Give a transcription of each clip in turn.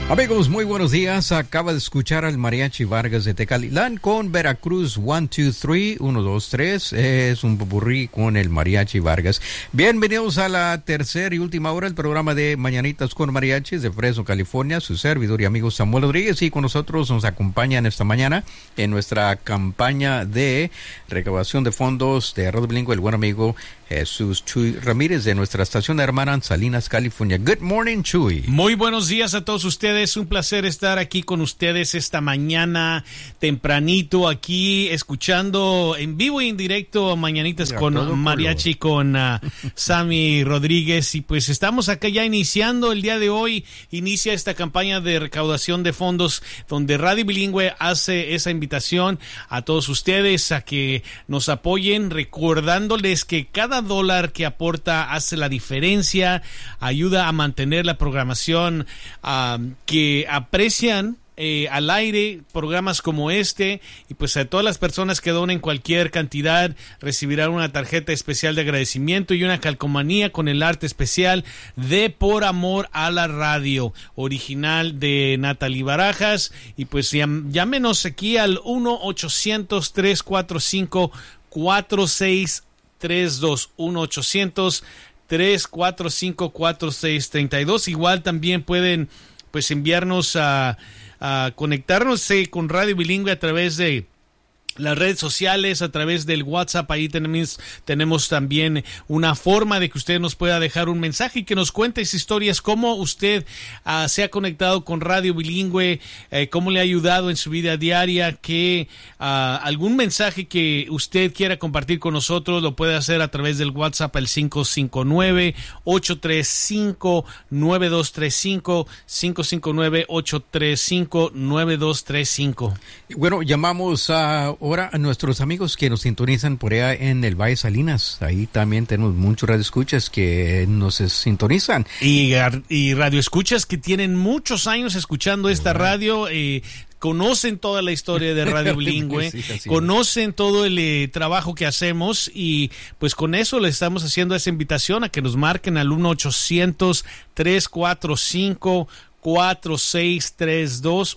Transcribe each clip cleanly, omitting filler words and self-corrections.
Amigos, muy buenos días. Acaba de escuchar al Mariachi Vargas de Tecalitlán con Veracruz 1, 2, 3, 1, 2, 3. Es un popurrí con el Mariachi Vargas. Bienvenidos a la tercera y última hora del programa de Mañanitas con Mariachis de Fresno, California. Su servidor y amigo Samuel Rodríguez, y con nosotros nos acompañan esta mañana en nuestra campaña de recaudación de fondos de Radio Bilingüe el buen amigo Jesús Chuy Ramírez de nuestra estación hermana en Salinas, California. Good morning, Chuy. Muy buenos días a todos ustedes. Un placer estar aquí con ustedes esta mañana tempranito, aquí escuchando en vivo y en directo Mañanitas con Mariachi con Sammy Rodríguez. Y pues estamos acá ya iniciando el día de hoy. Inicia esta campaña de recaudación de fondos donde Radio Bilingüe hace esa invitación a todos ustedes a que nos apoyen, recordándoles que cada dólar que aporta hace la diferencia, ayuda a mantener la programación que aprecian al aire, programas como este, y pues a todas las personas que donen cualquier cantidad recibirán una tarjeta especial de agradecimiento y una calcomanía con el arte especial de Por Amor a la Radio, original de Natalie Barajas. Y pues llámenos aquí al 1-800-345-4632, 1-800-345-4632. Igual también pueden pues enviarnos a conectarnos con Radio Bilingüe a través de las redes sociales, a través del WhatsApp. Ahí tenemos también una forma de que usted nos pueda dejar un mensaje y que nos cuente sus historias, cómo usted se ha conectado con Radio Bilingüe, cómo le ha ayudado en su vida diaria, que algún mensaje que usted quiera compartir con nosotros lo puede hacer a través del WhatsApp al 559-835-9235, 559-835-9235. Bueno, llamamos ahora a nuestros amigos que nos sintonizan por allá en el Valle Salinas. Ahí también tenemos muchos radioescuchas que nos sintonizan. Y radioescuchas que tienen muchos años escuchando esta radio, conocen toda la historia de Radio Bilingüe, sí, conocen todo el trabajo que hacemos, y pues con eso le estamos haciendo esa invitación a que nos marquen al 1-800-345-4632,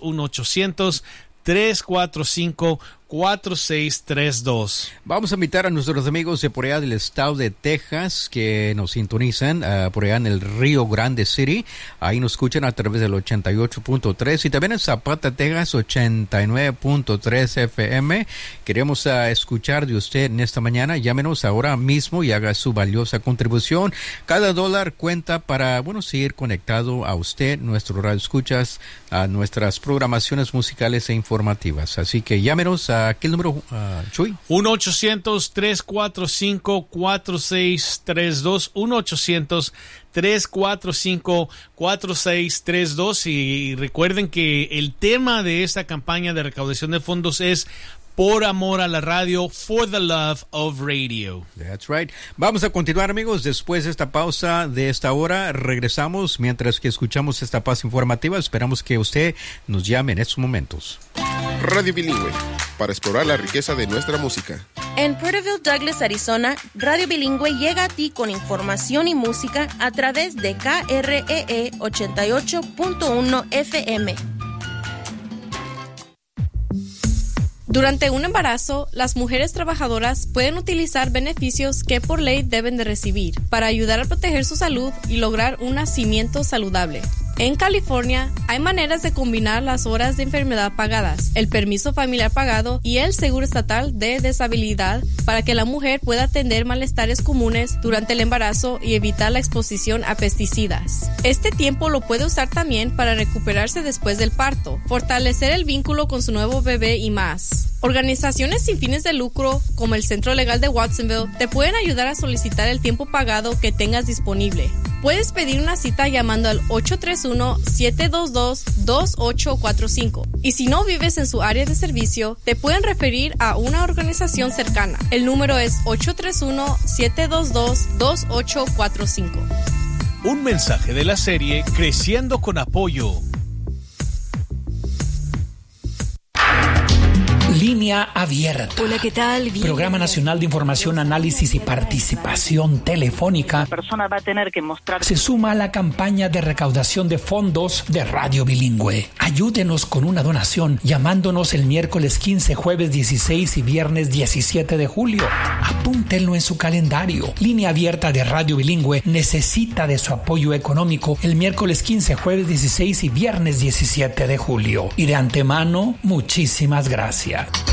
1-800-345-4632. Vamos a invitar a nuestros amigos de por allá del estado de Texas que nos sintonizan por allá en el Rio Grande City. Ahí nos escuchan a través del 88.3 y también en Zapata, Texas, 89.3 FM. Queremos escuchar de usted en esta mañana. Llámenos ahora mismo y haga su valiosa contribución. Cada dólar cuenta para, seguir conectado a usted, nuestro radio escuchas, a nuestras programaciones musicales e informativas. Así que llámenos a ¿qué número, Chuy? 1-800-345-4632, 1-800-345-4632. Y recuerden que el tema de esta campaña de recaudación de fondos es Por Amor a la Radio, For the Love of Radio. That's right. Vamos a continuar, amigos. Después de esta pausa de esta hora, regresamos mientras que escuchamos esta pausa informativa. Esperamos que usted nos llame en estos momentos. Radio Bilingüe, para explorar la riqueza de nuestra música. En Porterville, Douglas, Arizona, Radio Bilingüe llega a ti con información y música a través de KREE 88.1 FM. Durante un embarazo, las mujeres trabajadoras pueden utilizar beneficios que por ley deben de recibir para ayudar a proteger su salud y lograr un nacimiento saludable. En California, hay maneras de combinar las horas de enfermedad pagadas, el permiso familiar pagado y el seguro estatal de deshabilidad para que la mujer pueda atender malestares comunes durante el embarazo y evitar la exposición a pesticidas. Este tiempo lo puede usar también para recuperarse después del parto, fortalecer el vínculo con su nuevo bebé y más. Organizaciones sin fines de lucro, como el Centro Legal de Watsonville, te pueden ayudar a solicitar el tiempo pagado que tengas disponible. Puedes pedir una cita llamando al 831-722-2845. Y si no vives en su área de servicio, te pueden referir a una organización cercana. El número es 831-722-2845. Un mensaje de la serie Creciendo con Apoyo. Línea Abierta. Hola, ¿qué tal? Bien. Programa Nacional de Información, Análisis y Participación Telefónica. La persona va a tener que mostrar. Se suma a la campaña de recaudación de fondos de Radio Bilingüe. Ayúdenos con una donación llamándonos el miércoles 15, jueves 16 y viernes 17 de julio. Apúntenlo en su calendario. Línea Abierta de Radio Bilingüe necesita de su apoyo económico el miércoles 15, jueves 16 y viernes 17 de julio. Y de antemano, muchísimas gracias.